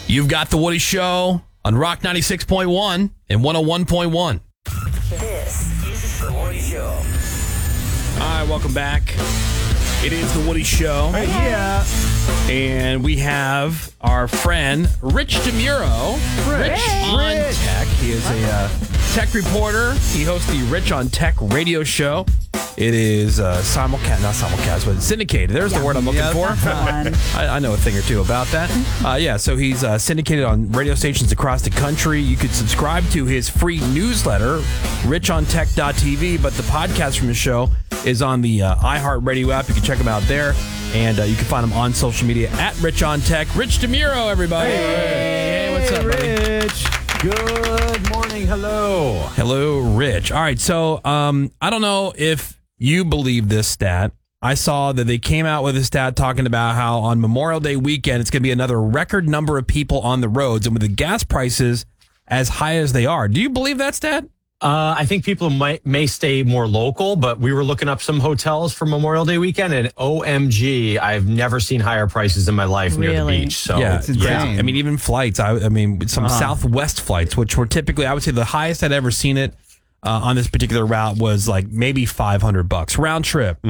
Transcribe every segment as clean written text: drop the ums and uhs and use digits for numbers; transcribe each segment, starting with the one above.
You've got The Woody Show on Rock 96.1 and 101.1. This is The Woody Show. All right, welcome back. It is The Woody Show. Yeah. And we have our friend, Rich DeMuro. Rich on Tech. He is a tech reporter. He hosts the Rich on Tech radio show. It is not simulcast, but syndicated. There's the word I'm looking for. I know a thing or two about that. So he's syndicated on radio stations across the country. You could subscribe to his free newsletter, richontech.tv, but the podcast from his show is on the iHeartRadio app. You can check him out there, and you can find him on social media at Rich on Tech. Rich DeMuro, everybody. Hey, what's up, buddy? Rich. Good morning. Hello. Hello, Rich. All right, so I don't know if you believe this stat. I saw that they came out with a stat talking about how on Memorial Day weekend, it's going to be another record number of people on the roads, and with the gas prices as high as they are. Do you believe that stat? I think people may stay more local, but we were looking up some hotels for Memorial Day weekend, and OMG, I've never seen higher prices in my life near the beach. So yeah, it's insane. I mean, even flights. I mean, some Southwest flights, which were typically, I would say, the highest I'd ever seen it on this particular route was like maybe $500 round trip.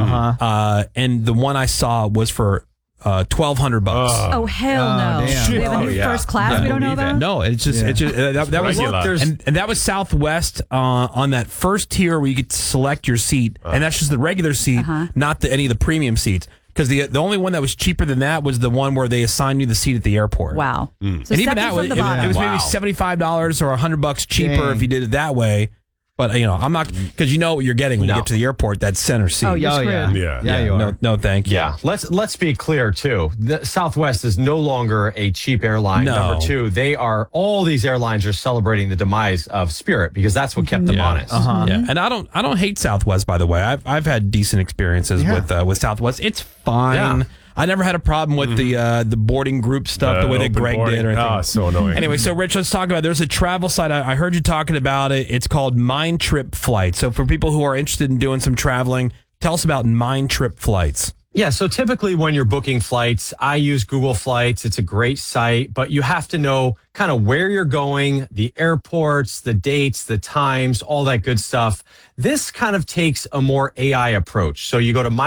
And the one I saw was for $1,200. Oh hell no! Damn. Do we have a new first class we don't know about? No, it's just that was and that was Southwest on that first tier where you could select your seat, and that's just the regular seat, not any of the premium seats. Because the only one that was cheaper than that was the one where they assigned you the seat at the airport. Wow! So and even that was, it was maybe $75 or $100 cheaper if you did it that way. But, I'm not, because you know what you're getting when you get to the airport, that center seat. Oh, you're screwed. Yeah, you are. No, thank you. Yeah, let's be clear, too. The Southwest is no longer a cheap airline. No. Number two, all these airlines are celebrating the demise of Spirit because that's what kept them honest. Yeah, and I don't hate Southwest, by the way. I've had decent experiences with Southwest. It's fine. Yeah. I never had a problem with the boarding group stuff, the way that Greg did or anything. Oh, so annoying. Anyway, so Rich, let's talk about, there's a travel site. I heard you talking about it. It's called Mind Trip Flights. So for people who are interested in doing some traveling, tell us about Mind Trip Flights. Yeah, so typically when you're booking flights, I use Google Flights. It's a great site, but you have to know kind of where you're going, the airports, the dates, the times, all that good stuff. This kind of takes a more AI approach. So you go to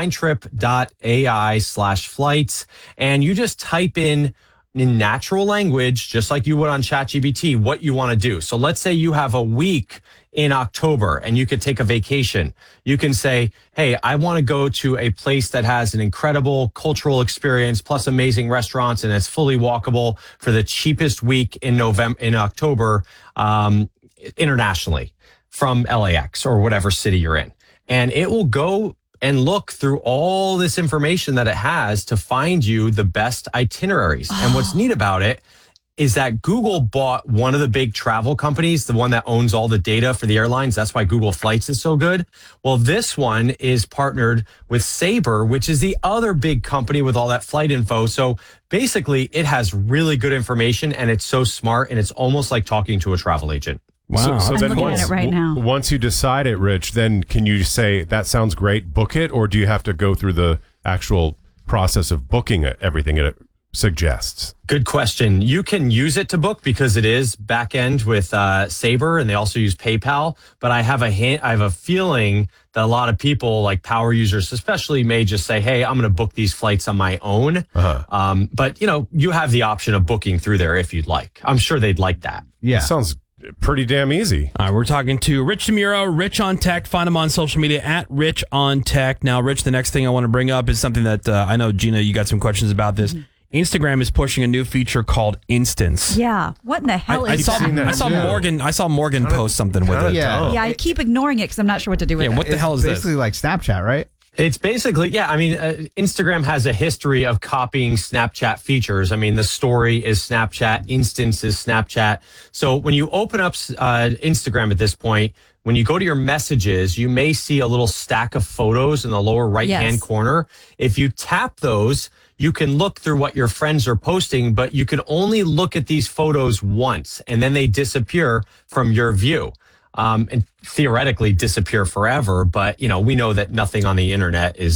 mindtrip.ai/flights, and you just type in natural language, just like you would on ChatGPT, what you want to do. So let's say you have a week in October and you could take a vacation. You can say, hey, I want to go to a place that has an incredible cultural experience plus amazing restaurants, and it's fully walkable for the cheapest week in October internationally from LAX or whatever city you're in. And it will go and look through all this information that it has to find you the best itineraries. And what's neat about it is that Google bought one of the big travel companies, the one that owns all the data for the airlines. That's why Google Flights is so good. Well, this one is partnered with Sabre, which is the other big company with all that flight info. So basically, it has really good information, and it's so smart, and it's almost like talking to a travel agent. Wow. So I'm then looking at it right now. once you decide it, Rich, then can you say, that sounds great, book it? Or do you have to go through the actual process of booking it, everything it suggests? Good question. You can use it to book because it is back end with Sabre, and they also use PayPal. But I have a feeling that a lot of people, like power users especially, may just say, hey, I'm going to book these flights on my own. But you have the option of booking through there if you'd like. I'm sure they'd like that. Yeah. That sounds pretty damn easy. All right, we're talking to Rich DeMuro, Rich on Tech. Find him on social media at Rich on Tech. Now, Rich, the next thing I want to bring up is something that I know, Gina, you got some questions about this. Instagram is pushing a new feature called Instance. Yeah. What in the hell is that? I saw Morgan post something with it. Yeah. Yeah, I keep ignoring it because I'm not sure what to do with it. What the hell is this? Basically like Snapchat, right? It's basically, Instagram has a history of copying Snapchat features. I mean, the story is Snapchat, Instance is Snapchat. So when you open up Instagram at this point, when you go to your messages, you may see a little stack of photos in the lower right-hand corner. If you tap those, you can look through what your friends are posting, but you can only look at these photos once, and then they disappear from your view. And theoretically disappear forever. But, we know that nothing on the internet is